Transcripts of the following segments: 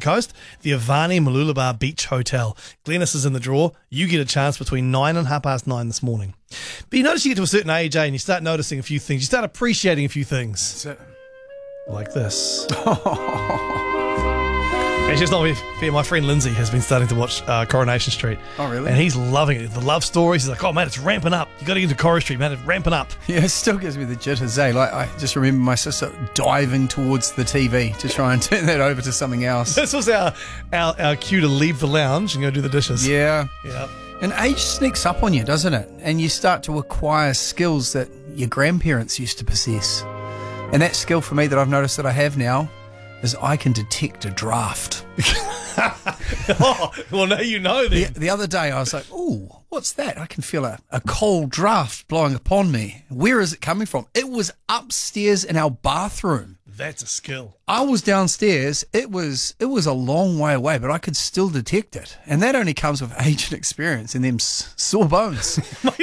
coast, the Avani Mooloolaba Beach Hotel. Glennis is in the draw. You get a chance between 9 and 9:30 this morning. But you notice you get to a certain age, and you start noticing a few things. You start appreciating a few things. Like this. It's just not fair. My friend Lindsay has been starting to watch Coronation Street. Oh, really? And he's loving it. The love stories. He's like, oh, man, it's ramping up. You got to get into Coronation Street, man. It's ramping up. Yeah, it still gives me the jitters, eh? Like, I just remember my sister diving towards the TV to try and turn that over to something else. This was our cue to leave the lounge and go do the dishes. Yeah. Yeah. And age sneaks up on you, doesn't it? And you start to acquire skills that your grandparents used to possess. And that skill for me that I've noticed that I have now is I can detect a draft. Oh, well, now you know then. The other day I was like, ooh, what's that? I can feel a cold draft blowing upon me. Where is it coming from? It was upstairs in our bathroom. That's a skill. I was downstairs. It was a long way away, but I could still detect it. And that only comes with age and experience and them sore bones.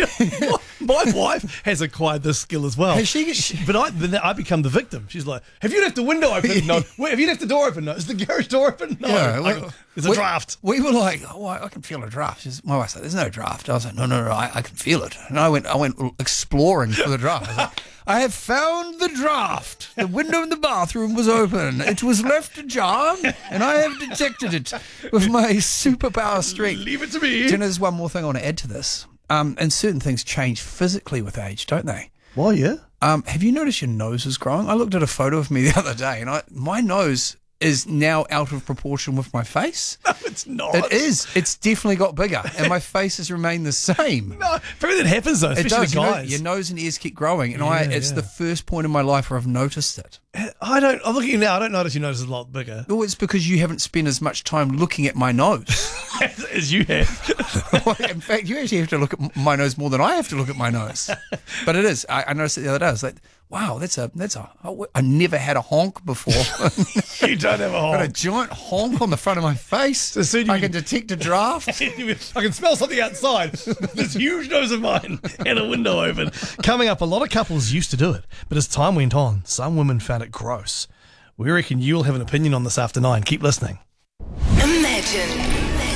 My wife has acquired this skill as well. Has she? But I become the victim. She's like, have you left the window open? No. Have you left the door open? No. Is the garage door open? No. Yeah, there's a draft. We were like, oh, I can feel a draft. My wife's like, there's no draft. I was like, no, I can feel it. And I went exploring for the draft. I was like, I have found the draft. The window in the bathroom was open. It was left ajar, and I have detected it with my superpower strength. Leave it to me. Do you know, there's one more thing I want to add to this. And certain things change physically with age, don't they? Well, yeah. Have you noticed your nose is growing? I looked at a photo of me the other day, and my nose is now out of proportion with my face. No, it's not. It is. It's definitely got bigger, and my face has remained the same. No, probably that happens though, It especially does. the guys. Your nose and ears keep growing, and it's the first point in my life where I've noticed it. I'm looking at you now. I don't notice your nose is a lot bigger. Well, it's because you haven't spent as much time looking at my nose. As you have. In fact, you actually have to look at my nose more than I have to look at my nose. But it is. I noticed it the other day. I was like, wow, I never had a honk before. You don't have a honk. Got a giant honk on the front of my face. So soon I can detect a draft. I can smell something outside. This huge nose of mine and a window open. Coming up, a lot of couples used to do it, but as time went on, some women found it gross. We reckon you'll have an opinion on this after 9. Keep listening. Imagine.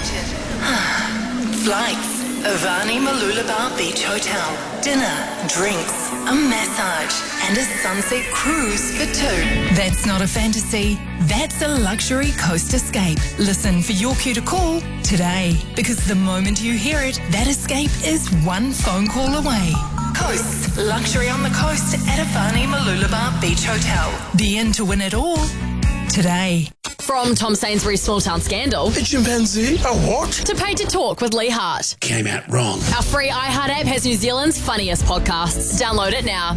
Flights, Avani Mooloolaba Beach Hotel, dinner, drinks, a massage, and a sunset cruise for 2. That's not a fantasy. That's a luxury coast escape. Listen for your cue to call today, because the moment you hear it, that escape is one phone call away. Coast, luxury on the coast at Avani Mooloolaba Beach Hotel. Be in to win it all today. From Tom Sainsbury's Small Town Scandal A chimpanzee? A what? to Paid to Talk with Lee Hart. Came out wrong. Our free iHeart app has New Zealand's funniest podcasts. Download it now.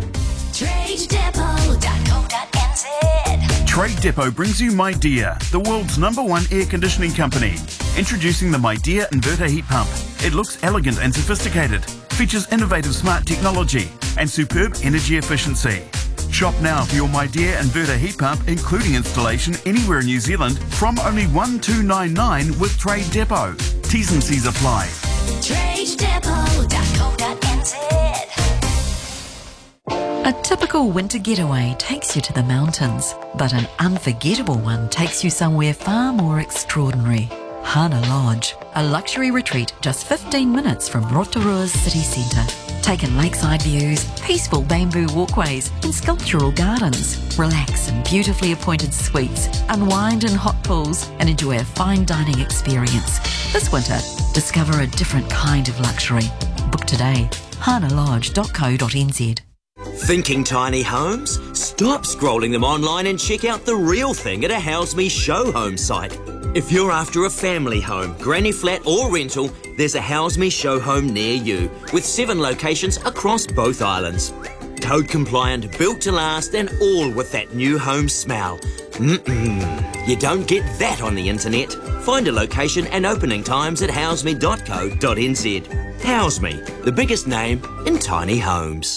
TradeDepot.co.nz. Trade Depot brings you MyDear, the world's #1 air conditioning company. Introducing the MyDear inverter heat pump. It looks elegant and sophisticated, features innovative smart technology and superb energy efficiency. Shop now for your MyDear inverter heat pump, including installation anywhere in New Zealand, from only $1,299 with Trade Depot. T's and C's apply. TradeDepot.co.nz. A typical winter getaway takes you to the mountains, but an unforgettable one takes you somewhere far more extraordinary. Hana Lodge, a luxury retreat just 15 minutes from Rotorua's city centre. Take in lakeside views, peaceful bamboo walkways and sculptural gardens. Relax in beautifully appointed suites, unwind in hot pools and enjoy a fine dining experience. This winter, discover a different kind of luxury. Book today. hanalodge.co.nz. Thinking tiny homes? Stop scrolling them online and check out the real thing at a House Me Show Home site. If you're after a family home, granny flat or rental, there's a House Me Show Home near you, with 7 locations across both islands. Code compliant, built to last, and all with that new home smell. You don't get that on the internet. Find a location and opening times at houseme.co.nz. Houseme, the biggest name in tiny homes.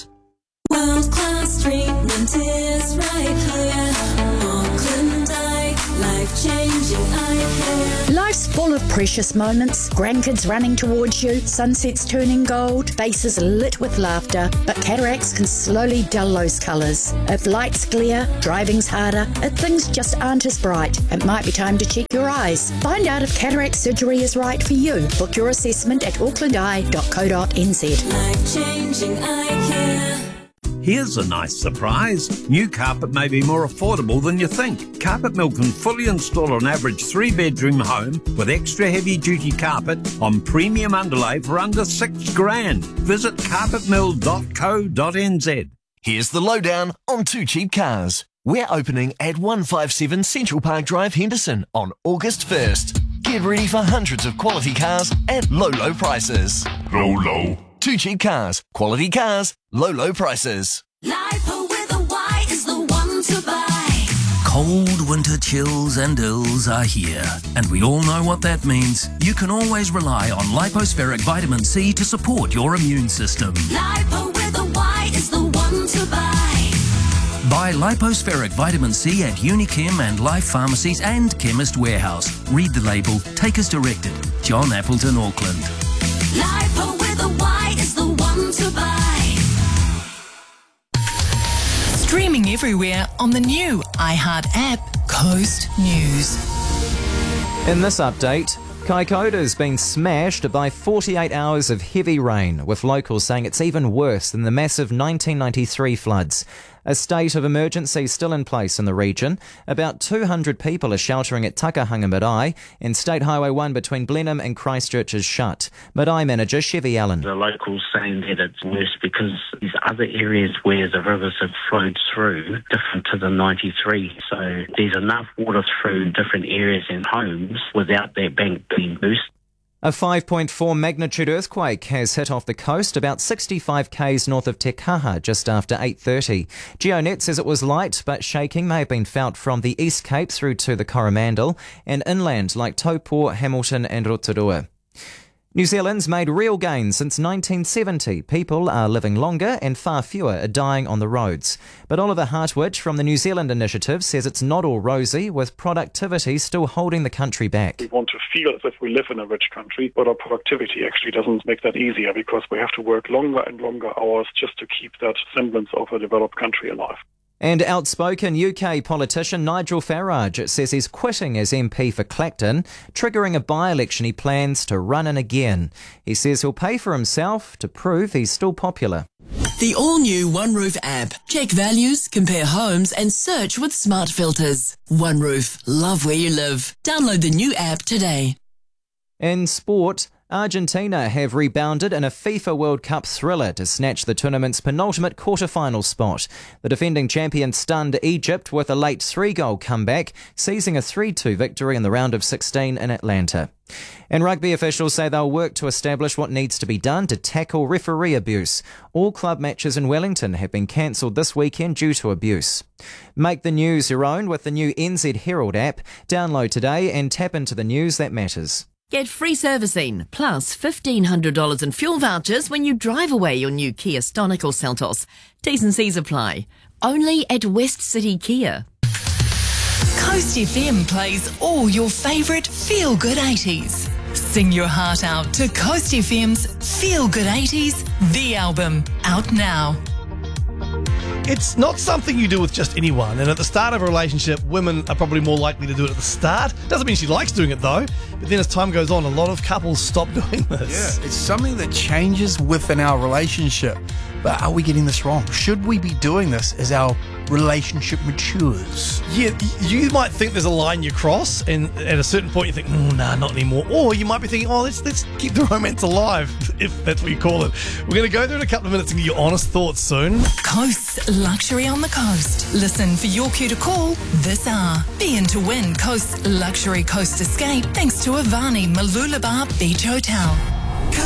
World-class treatment is right here. Auckland Eye, life Life-changing eye care. Life's full of precious moments. Grandkids running towards you, sunsets turning gold, faces lit with laughter. But cataracts can slowly dull those colours. If light's glare, driving's harder, if things just aren't as bright, it might be time to check your eyes. Find out if cataract surgery is right for you. Book your assessment at aucklandeye.co.nz. Life-changing eye care. Here's a nice surprise. New carpet may be more affordable than you think. Carpet Mill can fully install an average 3-bedroom home with extra heavy-duty carpet on premium underlay for under $6,000. Visit carpetmill.co.nz. Here's the lowdown on Too Cheap Cars. We're opening at 157 Central Park Drive, Henderson on August 1st. Get ready for hundreds of quality cars at low prices. Low. Too Cheap Cars. Quality cars, low prices. Lipo with a Y is the one to buy. Cold winter chills and ills are here, and we all know what that means. You can always rely on Lipospheric Vitamin C to support your immune system. Lipo with a Y is the one to buy. Buy Lipospheric Vitamin C at Unichem and Life Pharmacies and Chemist Warehouse. Read the label. Take as directed. John Appleton, Auckland. Lipo with a Y is the one to buy. Streaming everywhere on the new iHeart app, Coast News. In this update, Kaikoura's been smashed by 48 hours of heavy rain, with locals saying it's even worse than the massive 1993 floods. A state of emergency still in place in the region. About 200 people are sheltering at Takahanga Marae, and State Highway 1 between Blenheim and Christchurch is shut. Marae manager Chevy Allen. The locals saying that it's worse because there's other areas where the rivers have flowed through different to the 93. So there's enough water through different areas and homes without that bank being boosted. A 5.4 magnitude earthquake has hit off the coast about 65 k's north of Te Kaha just after 8:30. GeoNet says it was light, but shaking may have been felt from the East Cape through to the Coromandel and inland like Taupo, Hamilton and Rotorua. New Zealand's made real gains since 1970. People are living longer and far fewer are dying on the roads. But Oliver Hartwich from the New Zealand Initiative says it's not all rosy, with productivity still holding the country back. We want to feel as if we live in a rich country, but our productivity actually doesn't make that easier because we have to work longer and longer hours just to keep that semblance of a developed country alive. And outspoken UK politician Nigel Farage says he's quitting as MP for Clacton, triggering a by-election he plans to run in again. He says he'll pay for himself to prove he's still popular. The all-new OneRoof app. Check values, compare homes and search with smart filters. OneRoof. Love where you live. Download the new app today. In sport, Argentina have rebounded in a FIFA World Cup thriller to snatch the tournament's penultimate quarter-final spot. The defending champion stunned Egypt with a late 3-goal comeback, seizing a 3-2 victory in the round of 16 in Atlanta. And rugby officials say they'll work to establish what needs to be done to tackle referee abuse. All club matches in Wellington have been cancelled this weekend due to abuse. Make the news your own with the new NZ Herald app. Download today and tap into the news that matters. Get free servicing, plus $1,500 in fuel vouchers when you drive away your new Kia Stonic or Seltos. T's and C's apply. Only at West City Kia. Coast FM plays all your favourite feel-good 80s. Sing your heart out to Coast FM's Feel Good 80s, the album, out now. It's not something you do with just anyone, and at the start of a relationship, women are probably more likely to do it at the start. Doesn't mean she likes doing it though, but then as time goes on, a lot of couples stop doing this. Yeah, it's something that changes within our relationship. But are we getting this wrong? Should we be doing this as our relationship matures? Yeah, you might think there's a line you cross, and at a certain point you think, nah, not anymore. Or you might be thinking, let's keep the romance alive, if that's what you call it. We're going to go through in a couple of minutes and get your honest thoughts soon. Coast's Luxury on the Coast. Listen for your cue to call this hour. Be in to win Coast's Luxury Coast Escape thanks to Avani Malulabar Beach Hotel.